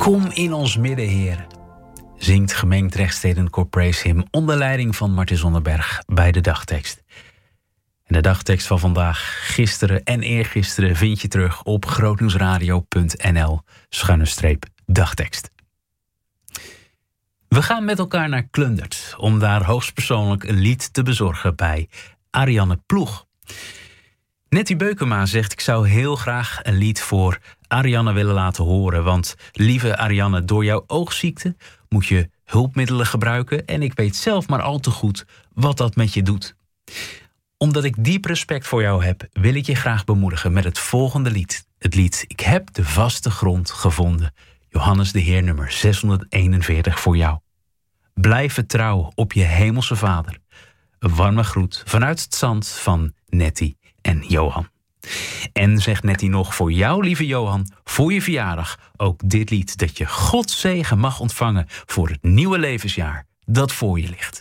Kom in ons midden, Heer. Zingt gemengd rechtstedelijk Praise Him onder leiding van Martin Zonderberg bij de dagtekst. En de dagtekst van vandaag, gisteren en eergisteren, vind je terug op grootnieuwsradio.nl/dagtekst. We gaan met elkaar naar Klundert om daar hoogstpersoonlijk een lied te bezorgen bij Arianne Ploeg. Nettie Beukema zegt: ik zou heel graag een lied voor Arianne willen laten horen. Want lieve Arianne, door jouw oogziekte moet je hulpmiddelen gebruiken. En ik weet zelf maar al te goed wat dat met je doet. Omdat ik diep respect voor jou heb, wil ik je graag bemoedigen met het volgende lied. Het lied Ik heb de vaste grond gevonden. Johannes de Heer nummer 641 voor jou. Blijf vertrouwen op je hemelse Vader. Een warme groet vanuit het zand van Nettie en Johan. En zegt Nettie nog voor jou, lieve Johan, voor je verjaardag ook dit lied, dat je Gods zegen mag ontvangen voor het nieuwe levensjaar dat voor je ligt.